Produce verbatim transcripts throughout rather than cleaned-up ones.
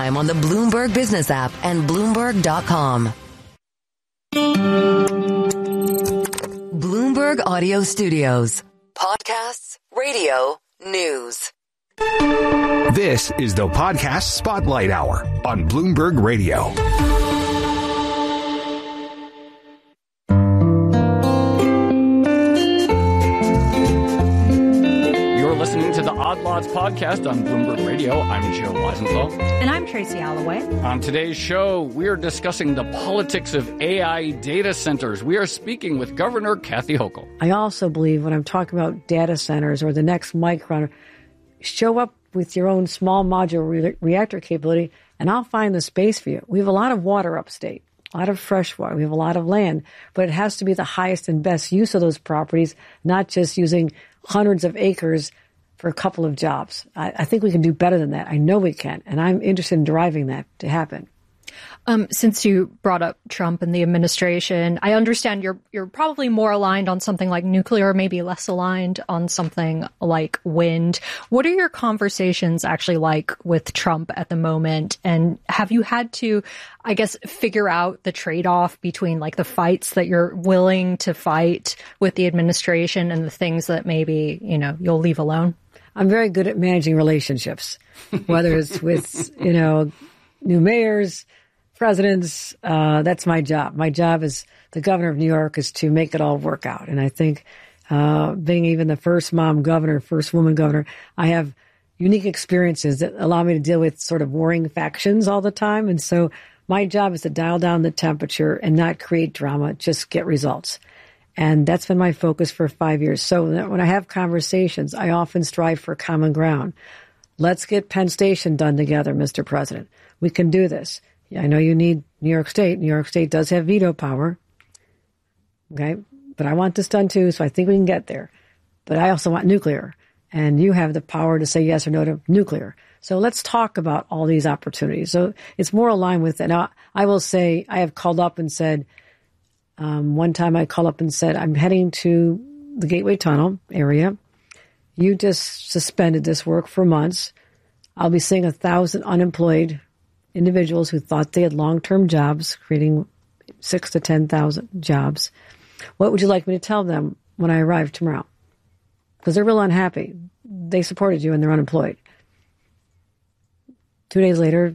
anytime on the Bloomberg Business app and Bloomberg dot com. Bloomberg Audio Studios. Podcasts, radio, news. This is the Podcast Spotlight Hour on Bloomberg Radio. Listening to the Odd Lots podcast on Bloomberg Radio. I'm Joe Weisenthal. And I'm Tracy Alloway. On today's show, we are discussing the politics of A I data centers. We are speaking with Governor Kathy Hochul. I also believe when I'm talking about data centers or the next Micron, show up with your own small modular re- reactor capability, and I'll find the space for you. We have a lot of water upstate, a lot of fresh water. We have a lot of land, but it has to be the highest and best use of those properties, not just using hundreds of acres for a couple of jobs. I, I think we can do better than that. I know we can, and I'm interested in driving that to happen. Um, since you brought up Trump and the administration, I understand you're you're probably more aligned on something like nuclear, maybe less aligned on something like wind. What are your conversations actually like with Trump at the moment? And have you had to, I guess, figure out the trade-off between like the fights that you're willing to fight with the administration and the things that maybe, you know, you'll leave alone? I'm very good at managing relationships, whether it's with, you know, new mayors, presidents. Uh, that's my job. My job as the governor of New York is to make it all work out. And I think uh, being even the first mom governor, first woman governor, I have unique experiences that allow me to deal with sort of warring factions all the time. And so my job is to dial down the temperature and not create drama, just get results. And that's been my focus for five years. So when I have conversations, I often strive for common ground. Let's get Penn Station done together, Mister President. We can do this. I know you need New York State. New York State does have veto power. Okay. But I want this done too, so I think we can get there. But I also want nuclear. And you have the power to say yes or no to nuclear. So let's talk about all these opportunities. So it's more aligned with it. Now, I will say I have called up and said, Um, one time I called up and said, I'm heading to the Gateway Tunnel area. You just suspended this work for months. I'll be seeing a thousand unemployed individuals who thought they had long-term jobs, creating six to ten thousand jobs. What would you like me to tell them when I arrive tomorrow? Because they're real unhappy. They supported you and they're unemployed. Two days later,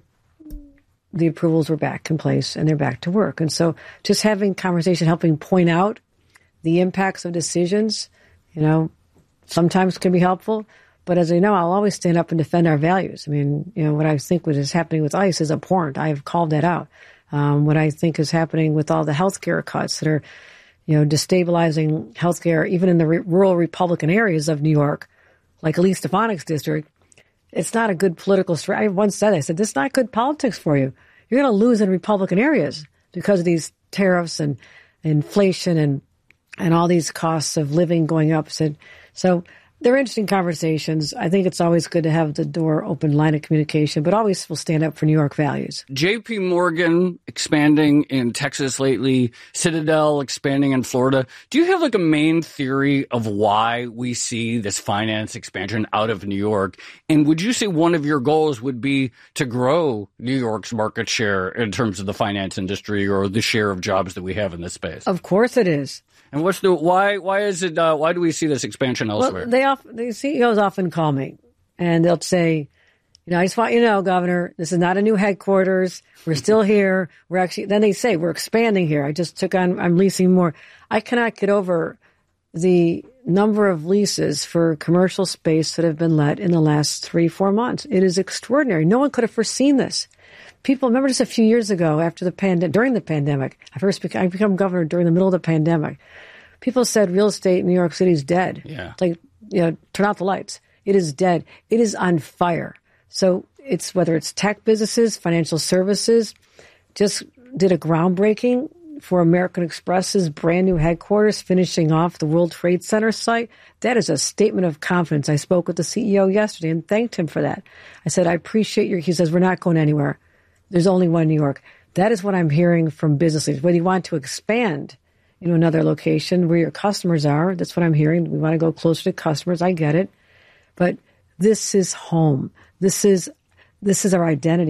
the approvals were back in place and they're back to work. And so just having conversation, helping point out the impacts of decisions, you know, sometimes can be helpful. But as you know, I'll always stand up and defend our values. I mean, you know, what I think what is happening with ICE is abhorrent. I have called that out. Um, what I think is happening with all the healthcare cuts that are, you know, destabilizing healthcare, even in the re- rural Republican areas of New York, like Elise Stefanik's district, it's not a good political strategy. I once said, I said, this is not good politics for you. You're going to lose in Republican areas because of these tariffs and inflation and and all these costs of living going up. So, so they're interesting conversations. I think it's always good to have the door open, line of communication, but always will stand up for New York values. J P Morgan expanding in Texas lately, Citadel expanding in Florida. Do you have like a main theory of why we see this finance expansion out of New York? And would you say one of your goals would be to grow New York's market share in terms of the finance industry or the share of jobs that we have in this space? Of course it is. And what's the why? Why is it? Uh, why do we see this expansion elsewhere? Well, they often, the C E Os often call me, and they'll say, "You know, I just want you to know, Governor, this is not a new headquarters. We're still here. We're actually." Then they say, "We're expanding here. I just took on. I'm leasing more." I cannot get over the number of leases for commercial space that have been let in the last three, four months. It is extraordinary. No one could have foreseen this. People remember just a few years ago after the pandemic, during the pandemic, I first became, I became governor during the middle of the pandemic. People said real estate in New York City is dead. Yeah. It's like, you know, turn out the lights. It is dead. It is on fire. So it's whether it's tech businesses, financial services, just did a groundbreaking for American Express's brand new headquarters, finishing off the World Trade Center site. That is a statement of confidence. I spoke with the C E O yesterday and thanked him for that. I said, I appreciate your, he says, we're not going anywhere. There's only one New York. That is what I'm hearing from business leaders. Whether you want to expand into another location where your customers are, that's what I'm hearing. We want to go closer to customers. I get it. But this is home. This is, this is our identity.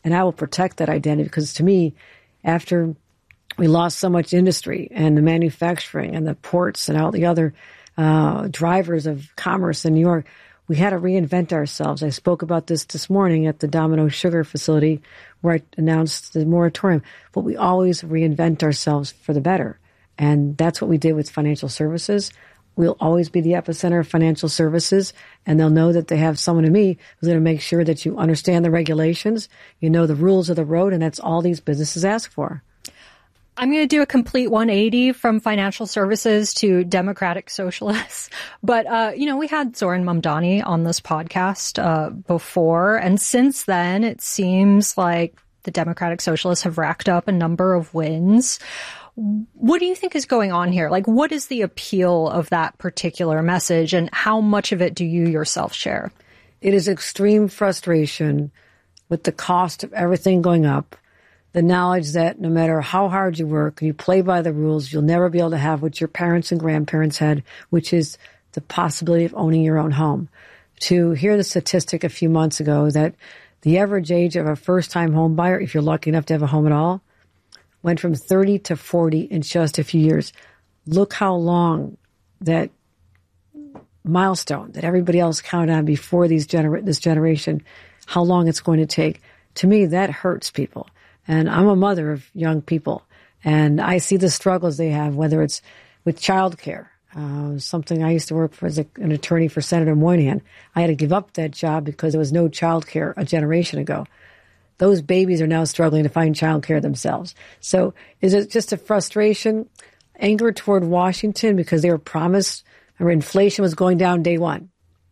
And I will protect that identity because to me, after we lost so much industry and the manufacturing and the ports and all the other uh, drivers of commerce in New York, we had to reinvent ourselves. I spoke about this this morning at the Domino Sugar facility where I announced the moratorium. But we always reinvent ourselves for the better. And that's what we did with financial services. We'll always be the epicenter of financial services, and they'll know that they have someone in me who's going to make sure that you understand the regulations, you know the rules of the road, and that's all these businesses ask for. I'm going to do a complete one eighty from financial services to democratic socialists. But, uh, you know, we had Zoran Mamdani on this podcast uh, before. And since then, it seems like the democratic socialists have racked up a number of wins. What do you think is going on here? Like, what is the appeal of that particular message, and how much of it do you yourself share? It is extreme frustration with the cost of everything going up. The knowledge that no matter how hard you work, you play by the rules, you'll never be able to have what your parents and grandparents had, which is the possibility of owning your own home. To hear the statistic a few months ago that the average age of a first-time home buyer, if you're lucky enough to have a home at all, went from thirty to forty in just a few years. Look how long that milestone that everybody else counted on before these gener- this generation, how long it's going to take. To me, that hurts people. And I'm a mother of young people, and I see the struggles they have, whether it's with childcare, uh, something I used to work for as a, an attorney for Senator Moynihan. I had to give up that job because there was no childcare a generation ago. Those babies are now struggling to find childcare themselves. So is it just a frustration, anger toward Washington because they were promised, or inflation was going down day one?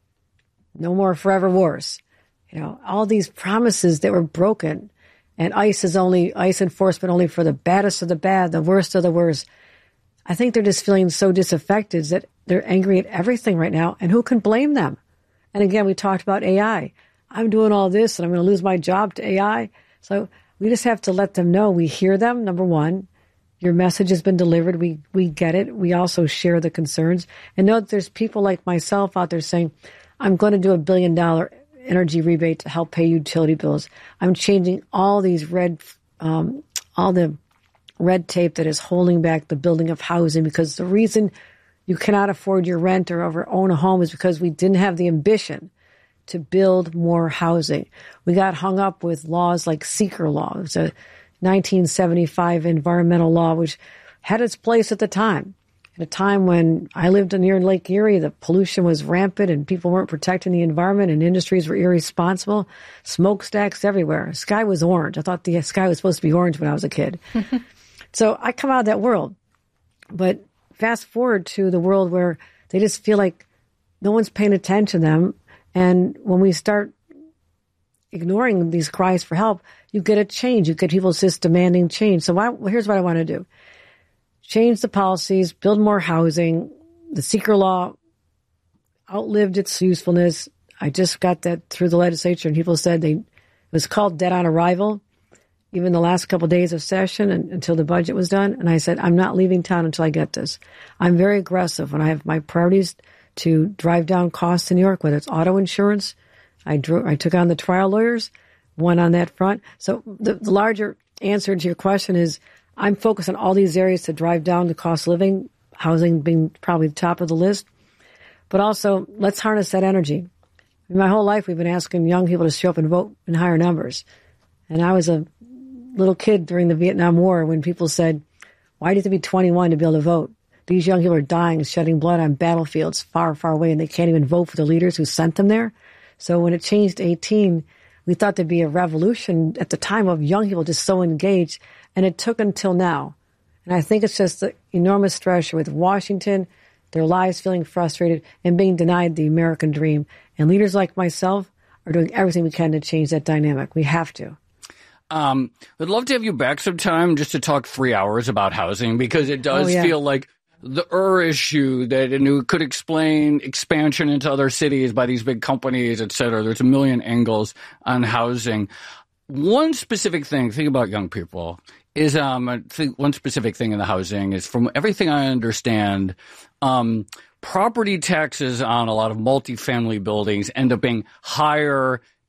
No more forever wars. You know, all these promises that were broken. And ICE is only, ICE enforcement only for the baddest of the bad, the worst of the worst. I think they're just feeling so disaffected that they're angry at everything right now. And who can blame them? And again, we talked about A I. I'm doing all this and I'm going to lose my job to A I. So we just have to let them know we hear them, number one. Your message has been delivered. We, we get it. We also share the concerns. And know that there's people like myself out there saying, I'm going to do a billion dollar energy rebate to help pay utility bills. I'm changing all these red, um, all the red tape that is holding back the building of housing, because the reason you cannot afford your rent or ever own a home is because we didn't have the ambition to build more housing. We got hung up with laws like seeker law. It was a nineteen seventy-five environmental law, which had its place at the time. At a time when I lived near Lake Erie, the pollution was rampant and people weren't protecting the environment and industries were irresponsible. Smokestacks everywhere. The sky was orange. I thought the sky was supposed to be orange when I was a kid. So I come out of that world. But fast forward to the world where they just feel like no one's paying attention to them. And when we start ignoring these cries for help, you get a change. You get people just demanding change. So why, well, here's what I want to do. Change the policies, build more housing. The seeker law outlived its usefulness. I just got that through the legislature, and people said they it was called dead on arrival, even the last couple of days of session and, until the budget was done. And I said, I'm not leaving town until I get this. I'm very aggressive when I have my priorities to drive down costs in New York, whether it's auto insurance. I drew, I took on the trial lawyers, one on that front. So the, the larger answer to your question is, I'm focused on all these areas to drive down the cost of living, housing being probably the top of the list. But also, let's harness that energy. In my whole life, we've been asking young people to show up and vote in higher numbers. And I was a little kid during the Vietnam War when people said, why do you have to be twenty-one to be able to vote? These young people are dying, shedding blood on battlefields far, far away, and they can't even vote for the leaders who sent them there. So when it changed to eighteen, we thought there'd be a revolution at the time of young people just so engaged. And it took until now. And I think it's just the enormous stress with Washington, their lives feeling frustrated, and being denied the American dream. And leaders like myself are doing everything we can to change that dynamic. We have to. Um, I'd love to have you back sometime just to talk three hours about housing, because it does oh, yeah. feel like the Ur issue that it could explain expansion into other cities by these big companies, et cetera. There's a million angles on housing. One specific thing, think about young people, is um, I think one specific thing in the housing is, from everything I understand, um, property taxes on a lot of multifamily buildings end up being higher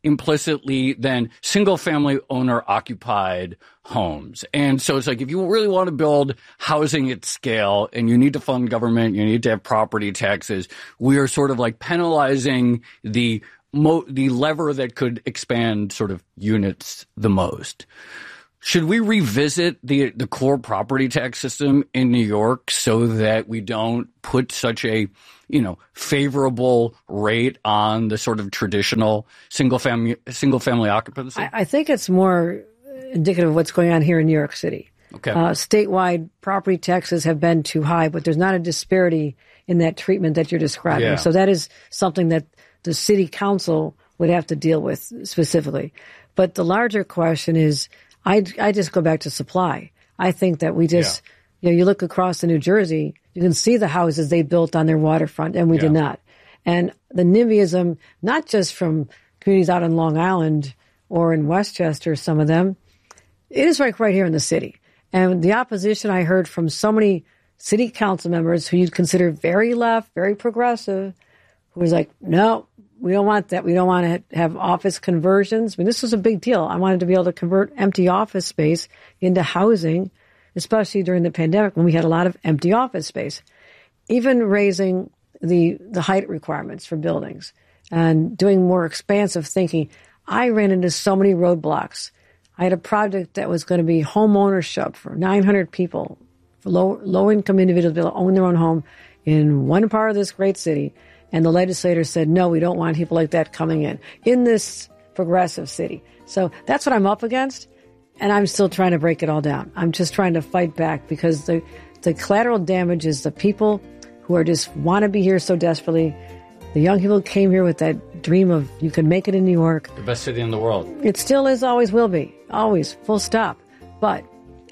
implicitly than single-family owner-occupied homes. And so it's like, if you really want to build housing at scale and you need to fund government, you need to have property taxes, we are sort of like penalizing the mo- the lever that could expand sort of units the most. Should we revisit the the core property tax system in New York so that we don't put such a, you know, favorable rate on the sort of traditional single family single family occupancy? I, I think it's more indicative of what's going on here in New York City. Okay. Uh, statewide property taxes have been too high, but there's not a disparity in that treatment that you're describing. Yeah. So that is something that the city council would have to deal with specifically. But the larger question is, I, I just go back to supply. I think that we just, yeah. you know, you look across to New Jersey, you can see the houses they built on their waterfront, and we yeah. did not. And the NIMBYism, not just from communities out on Long Island or in Westchester, some of them, it is right, right here in the city. And the opposition I heard from so many city council members who you'd consider very left, very progressive, who was like, no, we don't want that. We don't want to have office conversions. I mean, this was a big deal. I wanted to be able to convert empty office space into housing, especially during the pandemic when we had a lot of empty office space. Even raising the the height requirements for buildings and doing more expansive thinking. I ran into so many roadblocks. I had a project that was going to be home ownership for nine hundred people, for low, low-income individuals to be able to own their own home in one part of this great city. And the legislators said, no, we don't want people like that coming in, in this progressive city. So that's what I'm up against, and I'm still trying to break it all down. I'm just trying to fight back because the, the collateral damage is the people who are just want to be here so desperately. The young people came here with that dream of you can make it in New York. The best city in the world. It still is, always will be, always, full stop. But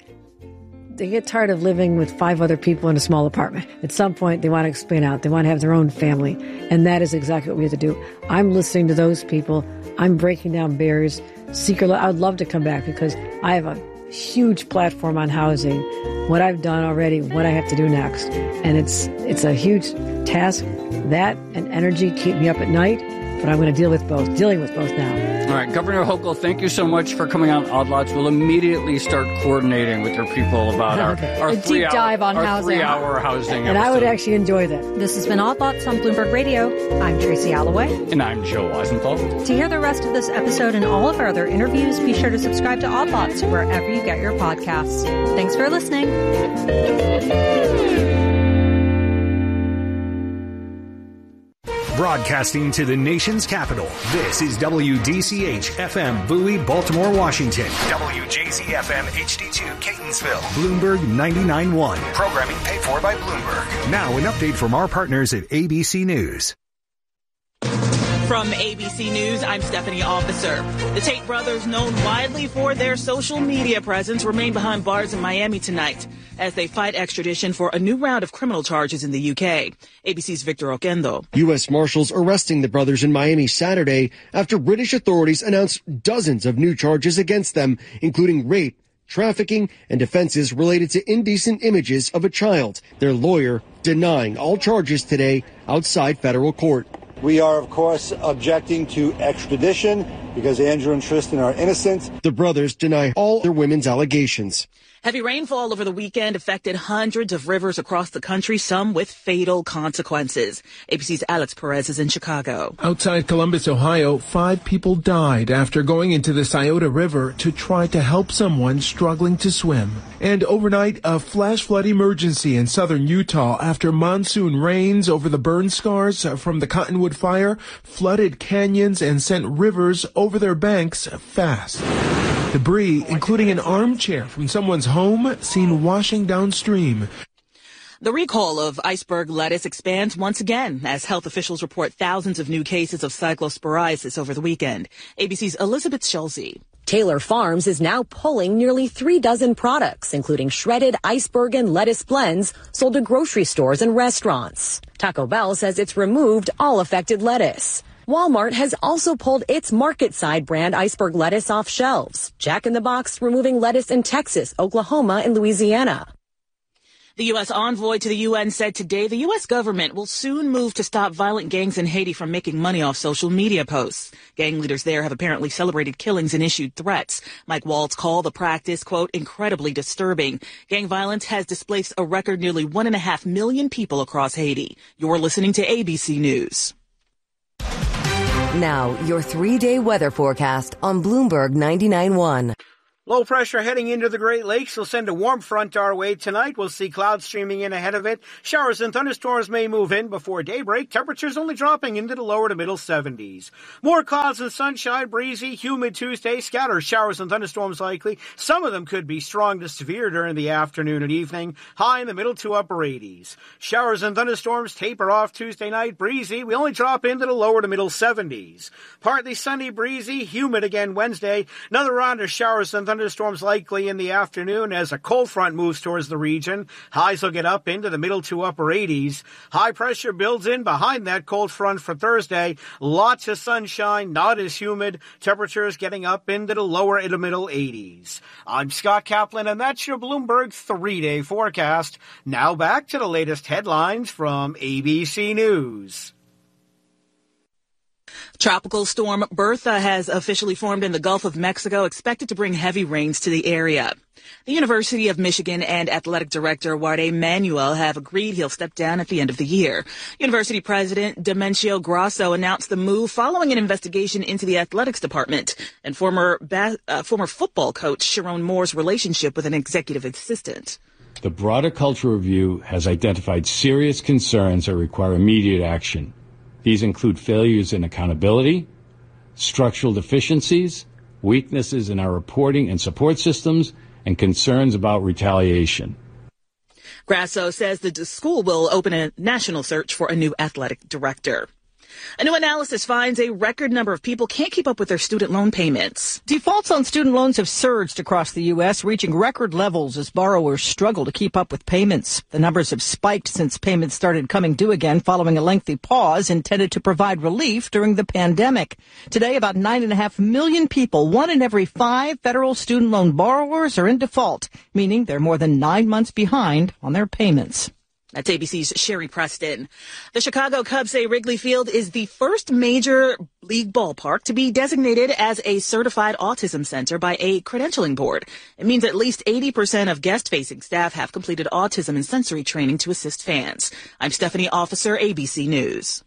they get tired of living with five other people in a small apartment. At some point, they want to expand out. They want to have their own family. And that is exactly what we have to do. I'm listening to those people. I'm breaking down barriers. Secret, I would love to come back because I have a huge platform on housing, what I've done already, what I have to do next. And it's it's a huge task. That and energy keep me up at night, but I'm going to deal with both, dealing with both now. All right, Governor Hochul, thank you so much for coming on Odd Lots. We'll immediately start coordinating with your people about our, okay. our, a three, deep hour, dive on our housing. three-hour housing And episode. I would actually enjoy that. This has been Odd Lots on Bloomberg Radio. I'm Tracy Alloway. And I'm Joe Weisenthal. To hear the rest of this episode and all of our other interviews, be sure to subscribe to Odd Lots wherever you get your podcasts. Thanks for listening. Broadcasting to the nation's capital, this is W D C H F M Bowie, Baltimore, Washington. W J Z F M H D two, Catonsville. Bloomberg ninety-nine point one. Programming paid for by Bloomberg. Now an update from our partners at A B C News. From A B C News, I'm Stephanie Officer. The Tate brothers, known widely for their social media presence, remain behind bars in Miami tonight as they fight extradition for a new round of criminal charges in the U K. A B C's Victor Oquendo. U S Marshals arresting the brothers in Miami Saturday after British authorities announced dozens of new charges against them, including rape, trafficking, and offenses related to indecent images of a child. Their lawyer denying all charges today outside federal court. We are, of course, objecting to extradition because Andrew and Tristan are innocent. The brothers deny all their women's allegations. Heavy rainfall over the weekend affected hundreds of rivers across the country, some with fatal consequences. A B C's Alex Perez is in Chicago. Outside Columbus, Ohio, five people died after going into the Scioto River to try to help someone struggling to swim. And overnight, a flash flood emergency in southern Utah after monsoon rains over the burn scars from the Cottonwood fire flooded canyons and sent rivers over their banks fast. Debris, including an armchair from someone's home, seen washing downstream. The recall of iceberg lettuce expands once again as health officials report thousands of new cases of cyclosporiasis over the weekend. A B C's Elizabeth Schulze. Taylor Farms is now pulling nearly three dozen products, including shredded iceberg and lettuce blends sold to grocery stores and restaurants. Taco Bell says it's removed all affected lettuce. Walmart has also pulled its market-side brand iceberg lettuce off shelves. Jack in the Box removing lettuce in Texas, Oklahoma, and Louisiana. The U S envoy to the U N said today the U S government will soon move to stop violent gangs in Haiti from making money off social media posts. Gang leaders there have apparently celebrated killings and issued threats. Mike Waltz called the practice, quote, incredibly disturbing. Gang violence has displaced a record nearly one and a half million people across Haiti. You're listening to A B C News. Now, your three-day weather forecast on Bloomberg ninety-nine point one. Low pressure heading into the Great Lakes will send a warm front our way tonight. We'll see clouds streaming in ahead of it. Showers and thunderstorms may move in before daybreak. Temperatures only dropping into the lower to middle seventies. More clouds and sunshine, breezy, humid Tuesday. Scattered showers and thunderstorms likely. Some of them could be strong to severe during the afternoon and evening. High in the middle to upper eighties. Showers and thunderstorms taper off Tuesday night. Breezy. We only drop into the lower to middle seventies. Partly sunny, breezy, humid again Wednesday. Another round of showers and thunderstorms. Thunderstorms likely in the afternoon as a cold front moves towards the region. Highs will get up into the middle to upper eighties. High pressure builds in behind that cold front for Thursday. Lots of sunshine, not as humid. Temperatures getting up into the lower to middle eighties. I'm Scott Kaplan, and that's your Bloomberg three-day forecast. Now back to the latest headlines from A B C News. Tropical storm Bertha has officially formed in the Gulf of Mexico, expected to bring heavy rains to the area. The University of Michigan and athletic director Warde Manuel have agreed he'll step down at the end of the year. University president Demencio Grasso announced the move following an investigation into the athletics department and former ba- uh, former football coach Sharon Moore's relationship with an executive assistant. The broader culture review has identified serious concerns that require immediate action. These include failures in accountability, structural deficiencies, weaknesses in our reporting and support systems, and concerns about retaliation. Grasso says the school will open a national search for a new athletic director. A new analysis finds a record number of people can't keep up with their student loan payments. Defaults on student loans have surged across the U S, reaching record levels as borrowers struggle to keep up with payments. The numbers have spiked since payments started coming due again following a lengthy pause intended to provide relief during the pandemic. Today, about nine and a half million people, one in every five federal student loan borrowers, are in default, meaning they're more than nine months behind on their payments. That's A B C's Sherry Preston. The Chicago Cubs say Wrigley Field is the first major league ballpark to be designated as a certified autism center by a credentialing board. It means at least eighty percent of guest-facing staff have completed autism and sensory training to assist fans. I'm Stephanie Officer, A B C News.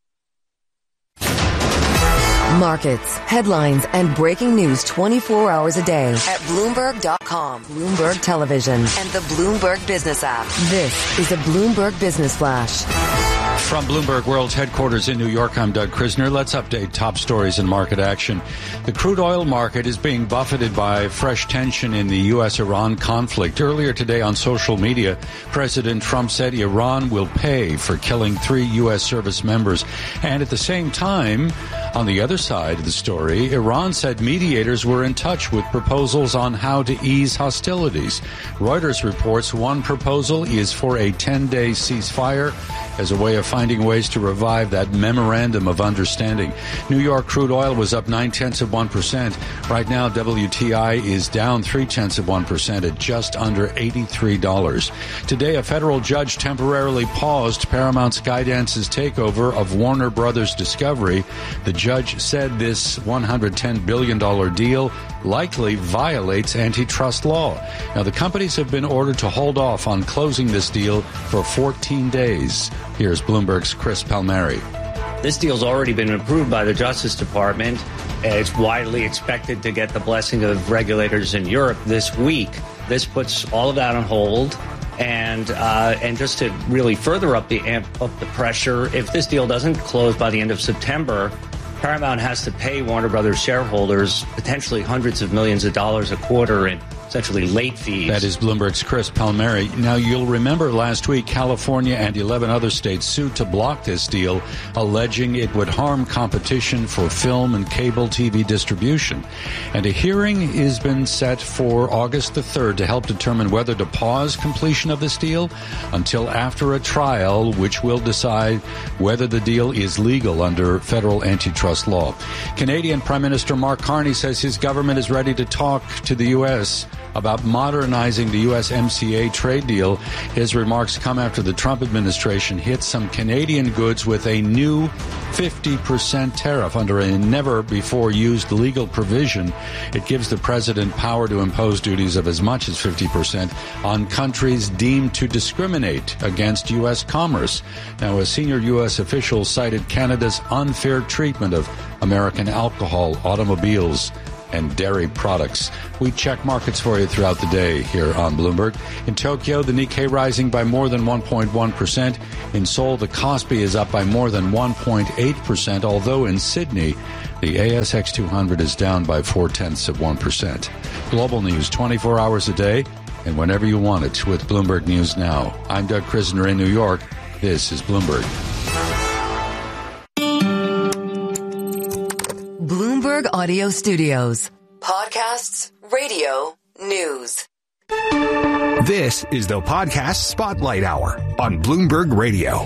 Markets, headlines, and breaking news twenty-four hours a day at Bloomberg dot com, Bloomberg Television, and the Bloomberg Business app. This is a Bloomberg Business Flash. From Bloomberg World's headquarters in New York, I'm Doug Krisner. Let's update top stories and market action. The crude oil market is being buffeted by fresh tension in the U S Iran conflict. Earlier today on social media, President Trump said Iran will pay for killing three U S service members. And at the same time, on the other side of the story, Iran said mediators were in touch with proposals on how to ease hostilities. Reuters reports one proposal is for a ten-day ceasefire as a way of finding ways to revive that memorandum of understanding. New York crude oil was up nine-tenths of one percent. Right now, W T I is down three-tenths of one percent at just under eighty-three dollars. Today, a federal judge temporarily paused Paramount Skydance's takeover of Warner Brothers Discovery. The judge said this one hundred ten billion dollars deal likely violates antitrust law. Now, the companies have been ordered to hold off on closing this deal for fourteen days. Here's Bloomberg's Chris Palmieri. This deal's already been approved by the Justice Department. It's widely expected to get the blessing of regulators in Europe this week. This puts all of that on hold. And uh, and just to really further up the amp up the pressure, if this deal doesn't close by the end of September, Paramount has to pay Warner Brothers shareholders potentially hundreds of millions of dollars a quarter in essentially late fees. That is Bloomberg's Chris Palmieri. Now, you'll remember last week, California and eleven other states sued to block this deal, alleging it would harm competition for film and cable T V distribution. And a hearing has been set for August the third to help determine whether to pause completion of this deal until after a trial, which will decide whether the deal is legal under federal antitrust law. Canadian Prime Minister Mark Carney says his government is ready to talk to the U S about modernizing the U S M C A trade deal. His remarks come after the Trump administration hit some Canadian goods with a new fifty percent tariff under a never-before-used legal provision. It gives the president power to impose duties of as much as fifty percent on countries deemed to discriminate against U S commerce. Now, a senior U S official cited Canada's unfair treatment of American alcohol, automobiles, and dairy products. We check markets for you throughout the day here on Bloomberg. In Tokyo, the Nikkei rising by more than one point one percent. In Seoul, the Kospi is up by more than one point eight percent, although in Sydney, the A S X two hundred is down by four-tenths of one percent. Global news twenty-four hours a day and whenever you want it with Bloomberg News Now. I'm Doug Krisner in New York. This is Bloomberg. Bloomberg Audio Studios. Podcasts, radio, news. This is the Podcast Spotlight Hour on Bloomberg Radio.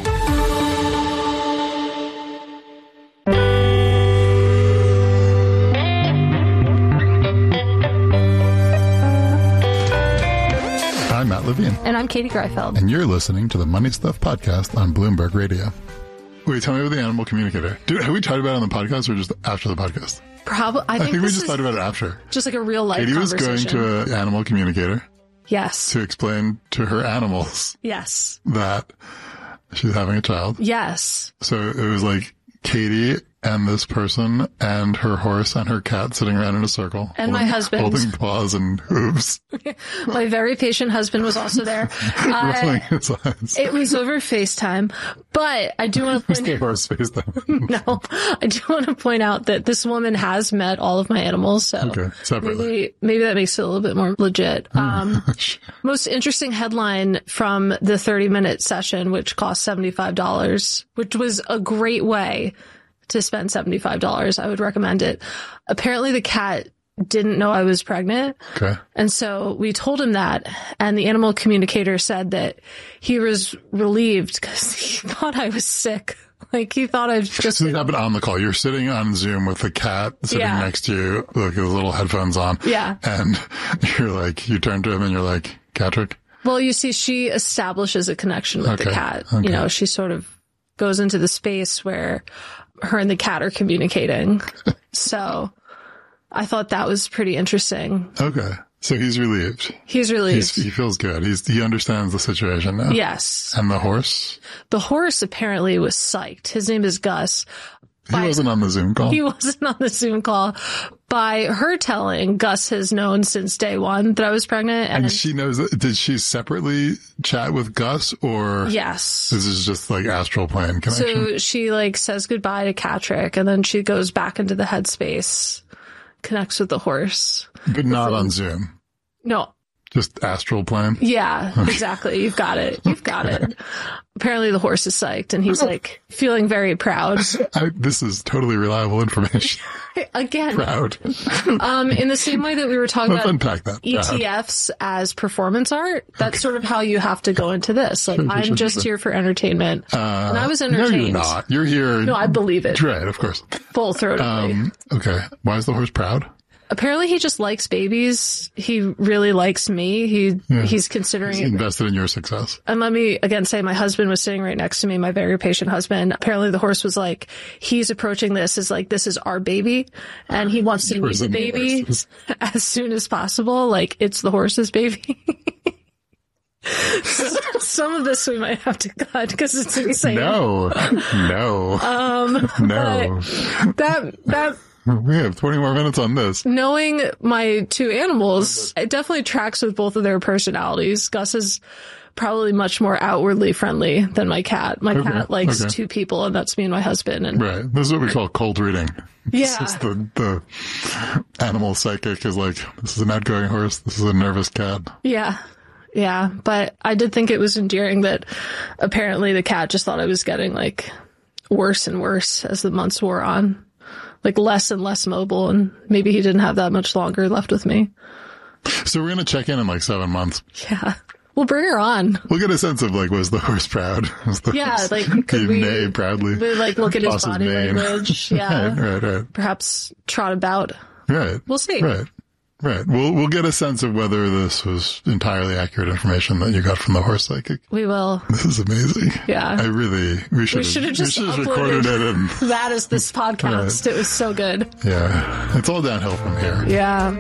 I'm Matt Levine. And I'm Katie Greifeld. And you're listening to the Money Stuff Podcast on Bloomberg Radio. Wait, tell me about the animal communicator. Dude, have we talked about it on the podcast or just after the podcast? Probably. I think, I think we this just is talked about it after. Just like a real life Katie was conversation. going to an animal communicator. Yes. To explain to her animals. Yes. That she's having a child. Yes. So it was like Katie and this person and her horse and her cat sitting around in a circle. And holding, my husband. Holding paws and hooves. My very patient husband was also there. Rolling Uh, his eyes. it was over FaceTime, but I do want to point out. Horse FaceTime. No, I do want to point out that this woman has met all of my animals. So okay, separately. Maybe, maybe that makes it a little bit more legit. Um, most interesting headline from the thirty minute session, which cost seventy-five dollars, which was a great way to spend seventy-five dollars. I would recommend it. Apparently the cat didn't know I was pregnant. Okay. And so we told him that, and the animal communicator said that he was relieved because he thought I was sick. Like he thought I was just... So it happened on the call. You're sitting on Zoom with the cat sitting Yeah. next to you, like with little headphones on. Yeah. And you're like, you turn to him and you're like, Catrick? Well, you see, she establishes a connection with Okay. the cat. Okay. You know, she sort of goes into the space where her and the cat are communicating. So I thought that was pretty interesting. Okay. So he's relieved. He's relieved. He's, he feels good. He's, he understands the situation now. Yes. And the horse? The horse apparently was psyched. His name is Gus. He wasn't on the Zoom call. He wasn't on the Zoom call. By her telling, Gus has known since day one that I was pregnant. And, And she knows that. Did she separately chat with Gus or? Yes. This is just like astral plane connection. So she like says goodbye to Catrick and then she goes back into the headspace, connects with the horse. But not on Zoom. No. Just astral plane? Yeah, exactly. You've got it. You've got it. Apparently the horse is psyched and he's like feeling very proud. I, this is totally reliable information. Again. Proud. Um, in the same way that we were talking Let's about unpack that. E T Fs as performance art, that's sort of how you have to go into this. Like, Sure, I'm sure, just sure. here for entertainment. Uh, and I was entertained. No, you're not. You're here. No, I believe it. Right, of course. Full throatedly. Um, okay. Why is the horse proud? Apparently he just likes babies. He really likes me. He Yeah. he's considering He's it. invested in your success. And let me again say my husband was sitting right next to me, my very patient husband. Apparently the horse was like, he's approaching this as like, this is our baby. And he wants to meet Yours the and the baby horse's. as soon as possible. Like it's the horse's baby. So, some of this we might have to cut because it's insane. No. No. Um, no. but that, that, We have twenty more minutes on this. knowing my two animals, it definitely tracks with both of their personalities. Gus is probably much more outwardly friendly than my cat. My Okay, cat likes okay. two people, and that's me and my husband. And Right. This is what we call cold reading. Yeah. This is the, the animal psychic is like, this is an outgoing horse. This is a nervous cat. yeah, yeah. But I did think it was endearing that apparently the cat just thought I was getting like worse and worse as the months wore on. Like less and less mobile, and maybe he didn't have that much longer left with me. So we're going to check in in like seven months. Yeah. We'll bring her on. We'll get a sense of like, was the horse proud? Was the Yeah, horse, like, did could he we- neigh proudly? We like look at his Toss body mane. language. Yeah. right, right, right. Perhaps trot about. Right. We'll see. Right. Right. We'll we'll get a sense of whether this was entirely accurate information that you got from the horse psychic. We will. This is amazing. Yeah. I really we should we have just recorded it. And, that is this podcast. Right. It was so good. Yeah. It's all downhill from here. Yeah.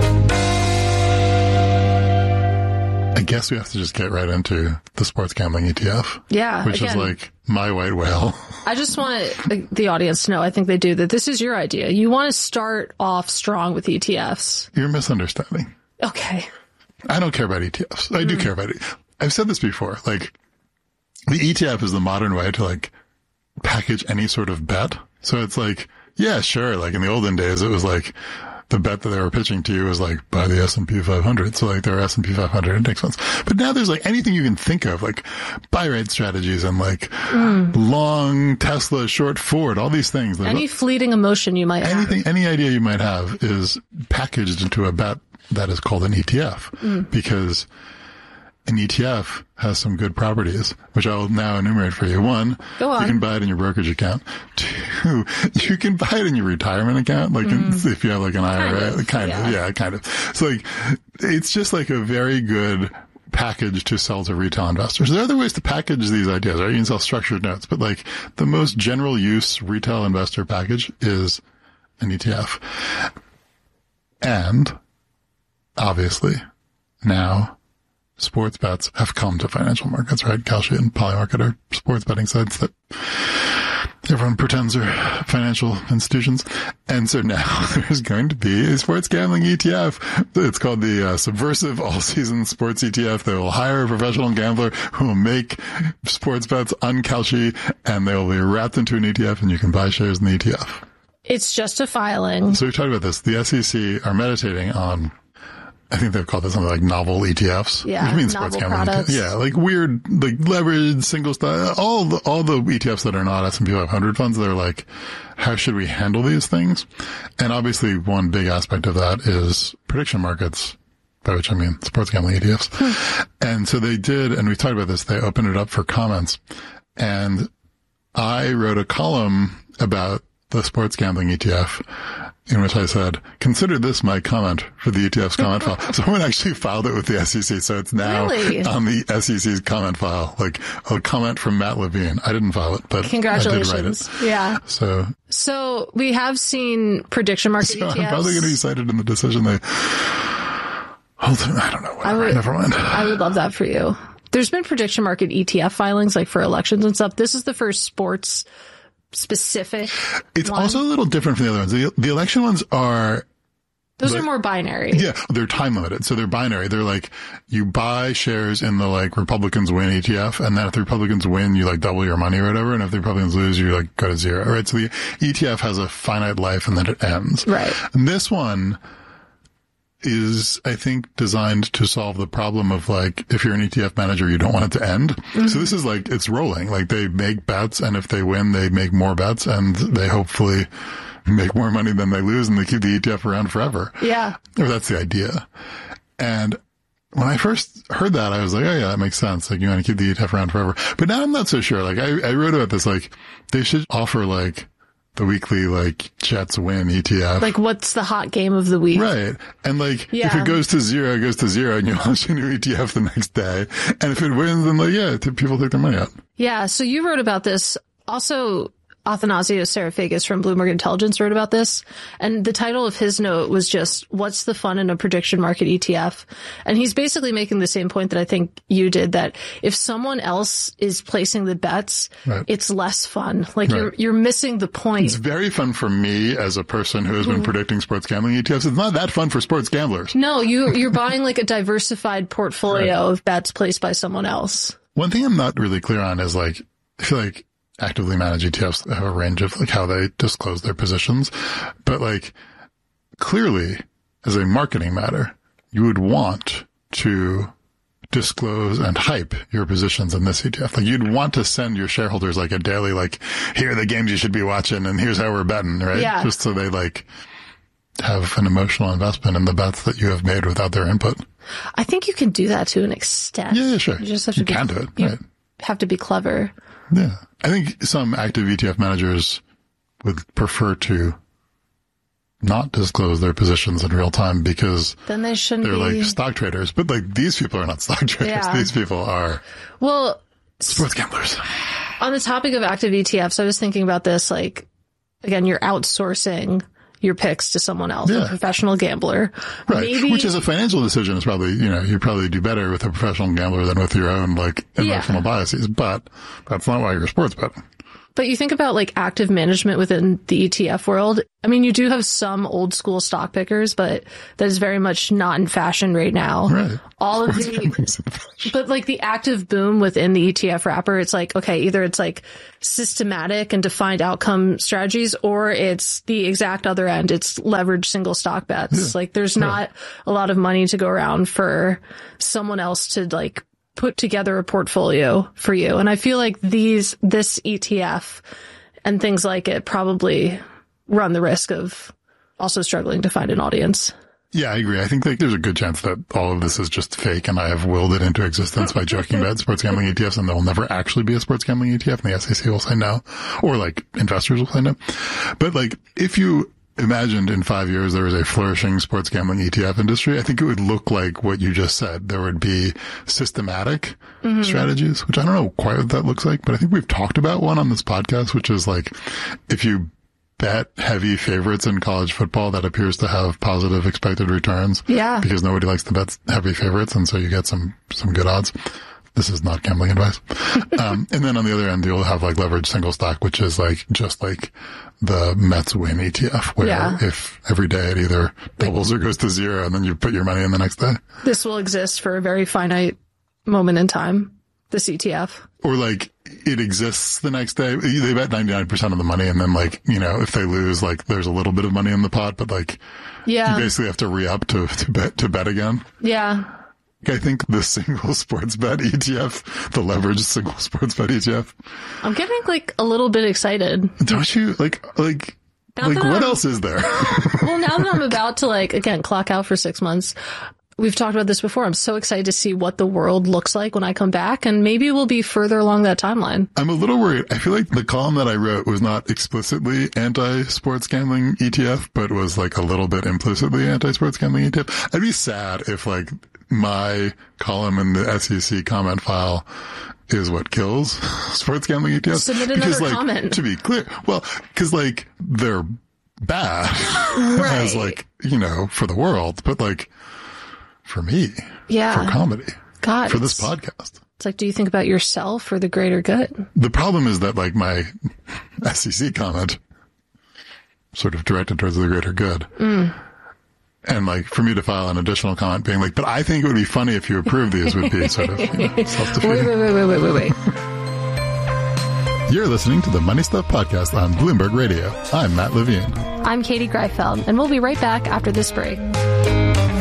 I guess we have to just get right into the sports gambling E T F. Yeah. Which again, is like my white whale. I just want the audience to know, I think they do, that this is your idea. You want to start off strong with E T Fs. You're misunderstanding. Okay. I don't care about E T Fs. I mm. do care about it. I've said this before. Like, the E T F is the modern way to like package any sort of bet. So it's like, yeah, sure. Like in the olden days, it was like, the bet that they were pitching to you was like, buy the S and P five hundred. So like their S and P five hundred index funds. But now there's like anything you can think of, like buy rate strategies and like mm. long Tesla, short Ford, all these things. Any fleeting emotion you might anything, have. Any idea you might have is packaged into a bet that is called an E T F. Mm. Because an E T F has some good properties, which I'll now enumerate for you. One, Go on. You can buy it in your brokerage account. Two, you can buy it in your retirement account, like mm. in, if you have like an I R A. Kind of, kind yeah. of, yeah, kind of. So like, it's just like a very good package to sell to retail investors. There are other ways to package these ideas, right? You can sell structured notes, but like the most general use retail investor package is an E T F. And obviously now, sports bets have come to financial markets, right? Kalshi and Polymarket are sports betting sites that everyone pretends are financial institutions. And so now there's going to be a sports gambling E T F. It's called the uh, Subversive All-Season Sports E T F. They will hire a professional gambler who will make sports bets on Kalshi, and they will be wrapped into an E T F, and you can buy shares in the E T F. It's just a filing. So we talked about this. The S E C are meditating on, I think they've called it something like novel E T Fs. Yeah, I mean, sports gambling. Products. Yeah, like weird, like leveraged, single stock, all the, all the E T Fs that are not S and P five hundred funds, they're like, how should we handle these things? And obviously one big aspect of that is prediction markets, by which I mean sports gambling E T Fs. Hmm. And so they did, and we talked about this, they opened it up for comments. And I wrote a column about the sports gambling E T F, in which I said, consider this my comment for the E T F's comment file. Someone actually filed it with the S E C, so it's now really? on the S E C's comment file. Like a comment from Matt Levine. I didn't file it, but congratulations. I did write it. Yeah. So, so we have seen prediction market so E T Fs. I'm probably going to be cited in the decision. They, hold on, I don't know. Whatever. I would, Never mind. I would love that for you. There's been prediction market E T F filings, like for elections and stuff. This is the first sports specific. It's one. Also a little different from the other ones. The, the election ones are, those like, are more binary. Yeah, they're time limited. So they're binary. They're like, you buy shares in the like Republicans win E T F, and then if the Republicans win, you like double your money or whatever, and if the Republicans lose, you like go to zero, right? So the E T F has a finite life and then it ends. Right. And this one is, I think, designed to solve the problem of like, if you're an E T F manager, you don't want it to end. Mm-hmm. So this is like, it's rolling. Like they make bets, and if they win, they make more bets, and they hopefully make more money than they lose, and they keep the E T F around forever. Yeah. Or that's the idea. And when I first heard that, I was like, oh yeah, that makes sense. Like you want to keep the E T F around forever. But now I'm not so sure. Like I, I wrote about this, like they should offer like the weekly, like, Jets win E T F. Like, what's the hot game of the week? Right. And, like, yeah. if it goes to zero, it goes to zero, and you launch a new E T F the next day. And if it wins, then, like, yeah, people take their money out. Yeah, so you wrote about this. Also, Athanasios Sarafagis from Bloomberg Intelligence wrote about this. And the title of his note was just, what's the fun in a prediction market E T F? And he's basically making the same point that I think you did, that if someone else is placing the bets, right. it's less fun. Like right. you're, you're missing the point. It's very fun for me as a person who has been mm. predicting sports gambling E T Fs. It's not that fun for sports gamblers. No, you, you're buying like a diversified portfolio right. of bets placed by someone else. One thing I'm not really clear on is like, I feel like actively managed E T Fs have a range of like how they disclose their positions. But like clearly as a marketing matter, you would want to disclose and hype your positions in this E T F. Like you'd want to send your shareholders like a daily, like here are the games you should be watching and here's how we're betting, right? Yeah. Just so they like have an emotional investment in the bets that you have made without their input. I think you can do that to an extent. Yeah, yeah sure. You just have to you be, can do it, you right. have to be clever. Yeah. I think some active E T F managers would prefer to not disclose their positions in real time because then they shouldn't they're be... like stock traders. But like these people are not stock traders. Yeah. These people are well sports gamblers. On the topic of active E T Fs, I was thinking about this. Like, again, you're outsourcing your picks to someone else, yeah. a professional gambler. Right. Maybe, which is a financial decision. Is probably, you know, you probably do better with a professional gambler than with your own, like, emotional yeah. biases. But that's not why you're a sports betting. But you think about like active management within the E T F world. I mean, you do have some old school stock pickers, but that is very much not in fashion right now. Right. All of the, but like the active boom within the E T F wrapper, it's like, okay, either it's like systematic and defined outcome strategies, or it's the exact other end. It's leveraged single stock bets. Yeah. Like there's not right. a lot of money to go around for someone else to like put together a portfolio for you. And I feel like these, this E T F and things like it probably run the risk of also struggling to find an audience. Yeah, I agree. I think like there's a good chance that all of this is just fake and I have willed it into existence by joking about sports gambling E T Fs, and there will never actually be a sports gambling E T F, and the S E C will say no, or like investors will say no. But like if you imagined in five years there was a flourishing sports gambling E T F industry, I think it would look like what you just said. There would be systematic mm-hmm. strategies, which I don't know quite what that looks like, but I think we've talked about one on this podcast, which is like if you bet heavy favorites in college football, that appears to have positive expected returns. Yeah. Because nobody likes to bet heavy favorites, and so you get some, some good odds. This is not gambling advice. um, and then on the other end, you'll have like leveraged single stock, which is like just like the Mets win E T F, where yeah. if every day it either doubles or goes to zero, and then you put your money in the next day. This will exist for a very finite moment in time, this E T F. Or like it exists the next day. They bet ninety-nine percent of the money, and then like, you know, if they lose, like there's a little bit of money in the pot, but like yeah. you basically have to re-up to, to bet, to bet again. Yeah. I think the single sports bet E T F, the leveraged single sports bet E T F. I'm getting like a little bit excited. Don't you? Like, like, now like what I'm, else is there? Well, now that I'm about to like, again, clock out for six months, we've talked about this before. I'm so excited to see what the world looks like when I come back, and maybe we'll be further along that timeline. I'm a little worried. I feel like the column that I wrote was not explicitly anti-sports gambling E T F, but was like a little bit implicitly anti-sports gambling E T F. I'd be sad if like my column in the S E C comment file is what kills sports gambling E T Fs. Submit another because, like, comment. To be clear, well, because like they're bad right. as like, you know, for the world, but like for me, yeah, for comedy, God, for this podcast. It's like, do you think about yourself or the greater good? The problem is that like my S E C comment sort of directed towards the greater good. Mm. And like for me to file an additional comment being like, but I think it would be funny if you approve these would be sort of, you know, self-defeating. Wait, wait, wait, wait, wait, wait, wait. You're listening to the Money Stuff Podcast on Bloomberg Radio. I'm Matt Levine. I'm Katie Greifeld, and we'll be right back after this break.